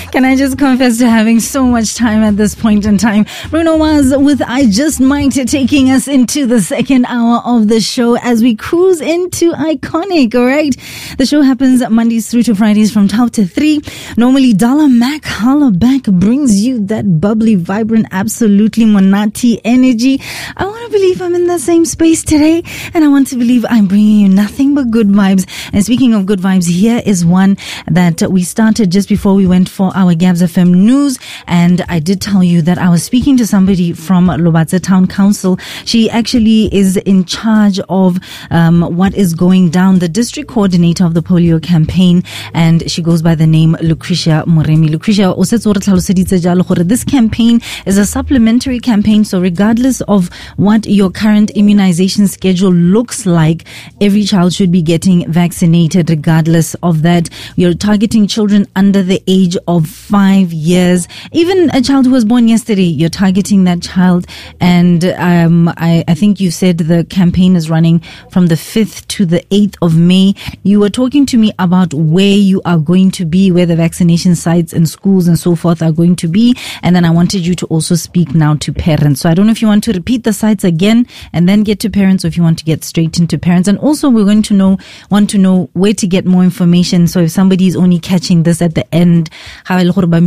Can I just confess to having so much time at this point in time? Bruno Mars with I Just Might, taking us into the second hour of the show as we cruise into Iconic, all right? The show happens Mondays through to Fridays from 12 to 3. Normally, Dala Mac Holla Back brings you that bubbly, vibrant, absolutely monati energy. I want to believe I'm in the same space today, and I want to believe I'm bringing you nothing but good vibes. And speaking of good vibes, here is one that we started just before we went for our Gabs FM news, and I did tell you that I was speaking to somebody from Lobatse Town Council. She actually is in charge of what is going down, the district coordinator of the polio campaign, and she goes by the name Lucretia Moremi. Lucretia, this campaign is a supplementary campaign, so regardless of what your current immunization schedule looks like, every child should be getting vaccinated regardless of that. You're targeting children under the age of 5 years. Even a child who was born yesterday, you're targeting that child. And I think you said the campaign is running from the 5th to the 8th of May. You were talking to me about where you are going to be, where the vaccination sites and schools and so forth are going to be. And then I wanted you to also speak now to parents. So I don't know if you want to repeat the sites again and then get to parents, or if you want to get straight into parents. And also we're going to want to know where to get more information. So if somebody is only catching this at the end, thank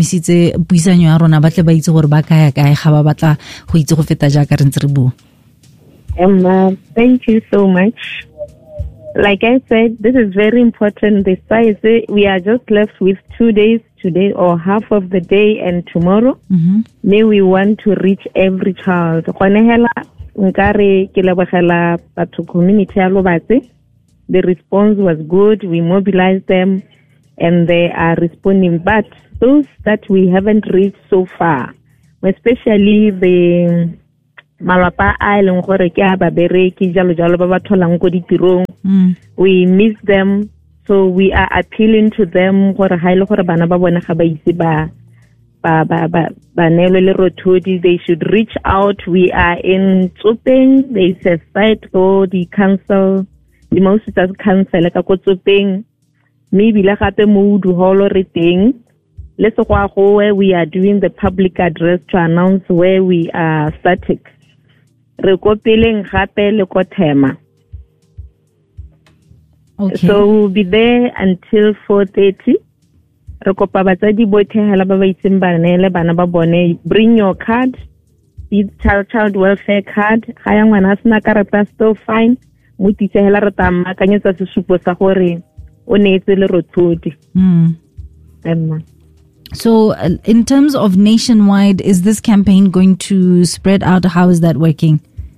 you so much. Like I said, this is very important. The size, we are just left with 2 days today, or half of the day, and tomorrow. May we want to reach every child. The response was good. We mobilized them and they are responding. But those that we haven't reached so far, especially the Malapa Island, we miss them. So we are appealing to them. They should reach out. We are in Tsopeng. There is a site called the council, the Moses Council, like a Tsopeng. Maybe like at the mood hall thing. Let's go where we are doing the public address to announce where we are static. Okay. So we'll be there until 4:30. Bring your card, the child welfare card. Still fine. So in terms of nationwide, is this campaign going to spread out? How is that working?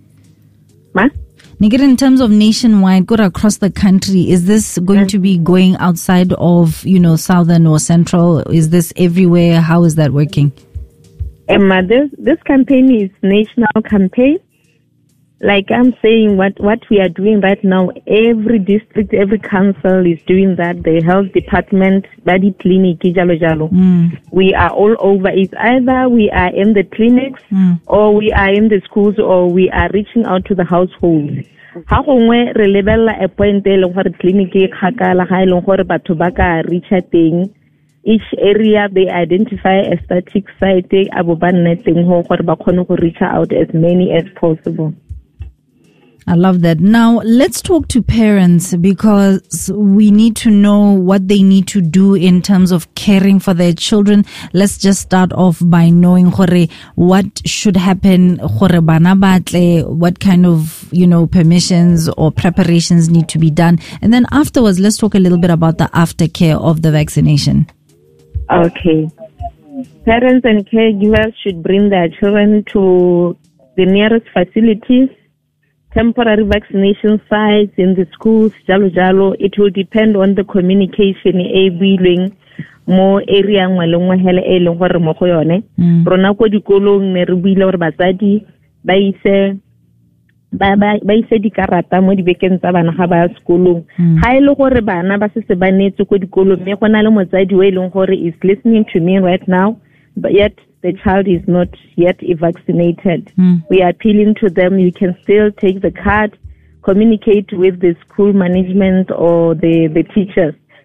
In terms of nationwide, go across the country, is this going to be going outside of, southern or central? Is this everywhere? How is that working? This campaign is national campaign. Like I'm saying, what we are doing right now, every district, every council is doing that. The health department, body clinic, jalo. We are all over. It's either we are in the clinics, or we are in the schools, or we are reaching out to the households. Ha gongwe re lebella a point e leng gore clinic e kgakala ga ile gore batho ba ka reach teng. Each area they identify a static site abo ba nne teng ho gore ba khone go reach out as many as possible. I love that. Now, let's talk to parents, because we need to know what they need to do in terms of caring for their children. Let's just start off by knowing what should happen, what kind of, permissions or preparations need to be done. And then afterwards, let's talk a little bit about the aftercare of the vaccination. Okay. Parents and caregivers should bring their children to the nearest facilities, temporary vaccination sites in the schools, jalo. It will depend on the communication willing mo area ngwalengwe hele e leng gore mo go yone. Rona ko dikolong ne re buile gore batsadi ba ise dikarata mo dibekeng tsa bana ga ba sekolong. Ha ile gore bana ba se ba netse ko dikolong, me go na le motsadi we leng gore is listening to me right now, but yet the child is not yet vaccinated. We are appealing to them. You can still take the card, communicate with the school management or the teachers.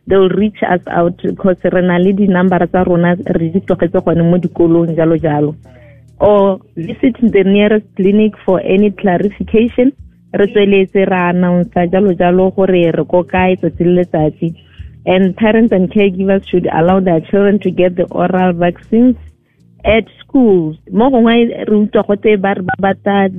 they'll reach us out because re na le di-number tsa rona re di tlogetse gone mo dikolong jalo jalo, or visit the nearest clinic for any clarification. Re tsweletse ra announce jalo jalo gore re go kae tsatsi le letsatsi. And parents and caregivers should allow their children to get the oral vaccines at schools. Mo gongwe re utlwa gote ba re ba bata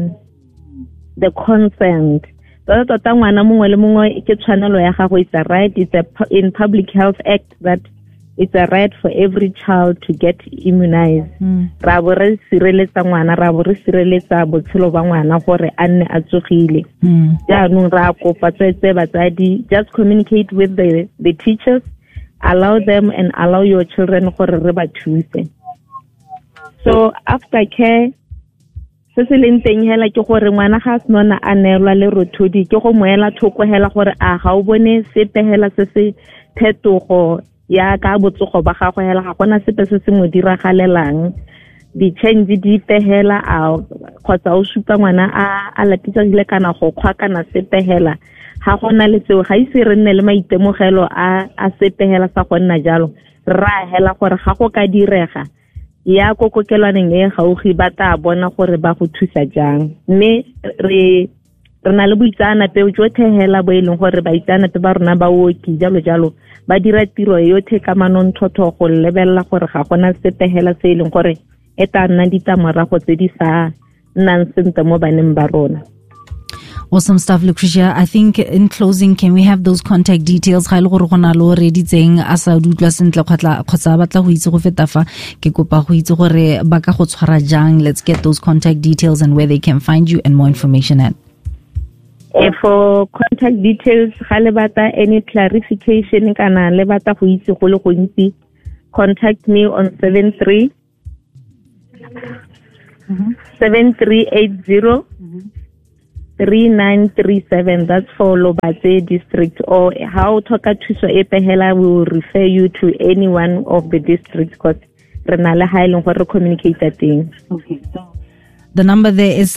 the consent. Tota ngwana mongwe le mongwe ke tshwanelo ya gago, it's a right. It's in Public Health Act that it's a right for every child to get immunized. Ra bo re sireletsa ngwana, ra bo re sireletsa botshelo ba ngwana gore a nne a tsogile. Jaanong ra kopa tsetse batsadi, just communicate with the teachers, allow them and allow your children gore re ba thuse. So after care, se se leng teng hela ke gore ngwana ga se nona a neelwa le rothodi ke go moela thoko hela gore a ga o bone sepe hela se se phetogo ya ka botsogo ba gagwe hela ga gona sepe se se mo diragalelang, di-change di pehela a kgotsa o supa ngwana a lapitsagile kana go kgwa kana sepe hela ga gona le tseo, ga ise re nne le maitemogelo a sepe hela sa go nna jalo. Ra hela gore ga go ka direga ya kokokelwaneng e gaugi ba tla bona gore ba go thusa jang. Mme re na le boitseanape jotlhe hela bo e leng gore baitseanape ba rona ba ooki jalo jalo ba dira tiro yotlhe ka manontlhotlho go lebelela gore ga gona sepe hela se e leng gore e tla nna ditlamorago tse di sa nnang sentle mo baneng ba rona. Awesome stuff, Lucretia. I think in closing, can we have those contact details? Ga ile gore gona lo ready tseng a sa dutla sentle kgotsa batla go itse go feta fa ke kopa go itse gore ba ka go tshwara jang. Let's get those contact details and where they can find you and more information at. For contact details, ga le bata any clarification kana le bata go itse go le gontsi, contact me on 7380 3937. That's for Lobatse district. Or how Toka Thuso Epehela will refer you to any one of the districts because Renale Highland for communicate that thing. Okay, so the number there is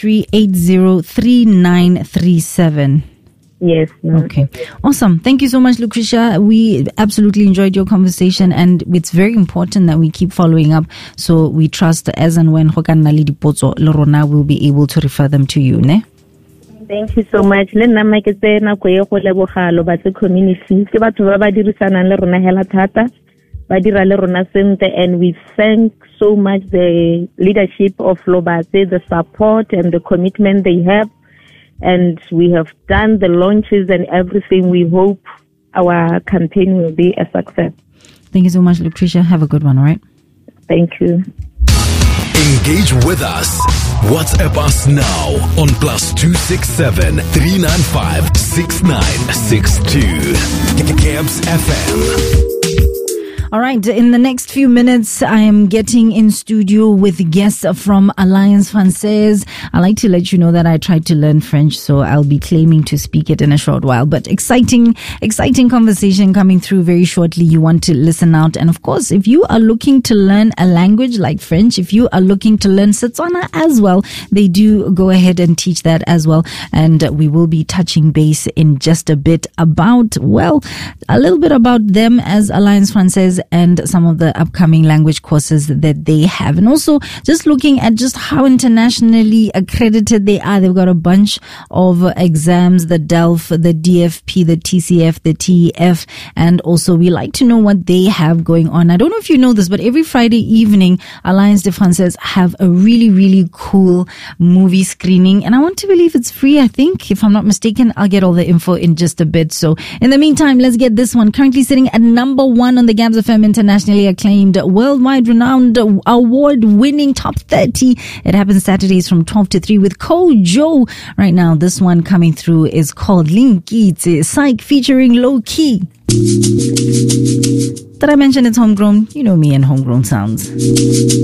73803937. Yes. Okay. Awesome. Thank you so much, Lucretia. We absolutely enjoyed your conversation, and it's very important that we keep following up. So we trust as and when Hokanali Dipotso Lorona will be able to refer them to you, ne? Thank you so much. Le nna ke tsena go ye go lebogalo ba tse community ke batho ba ba dirisanang le rona hela thata ba dira le rona sentle, and we thank so much the leadership of Lobatse, the support and the commitment they have, and we have done the launches and everything. We hope our campaign will be a success. Thank you so much, Lucretia. Have a good one, all right? Thank you. Engage with us. WhatsApp us now on +267 395 6962. Camps FM. All right, in the next few minutes, I am getting in studio with guests from Alliance Française. I like to let you know that I tried to learn French, so I'll be claiming to speak it in a short while. But exciting conversation coming through very shortly. You want to listen out. And of course, if you are looking to learn a language like French, if you are looking to learn Setswana as well, they do go ahead and teach that as well. And we will be touching base in just a bit about, well, a little bit about them as Alliance Française and some of the upcoming language courses that they have. And also just looking at just how internationally accredited they are. They've got a bunch of exams, the DELF, the DFP, the TCF, the TEF, and also we like to know what they have going on. I don't know if you know this, but every Friday evening, Alliance de Française have a really, really cool movie screening, and I want to believe it's free. I think, if I'm not mistaken, I'll get all the info in just a bit. So in the meantime, let's get this one. Currently sitting at number 1 on the Gabs FM internationally acclaimed, worldwide renowned, award-winning Top 30. It happens Saturdays from 12 to 3 with Kojo. Right now, this one coming through is called Linkitse Psych featuring Low Key. Did I mention it's homegrown? You know me and homegrown sounds.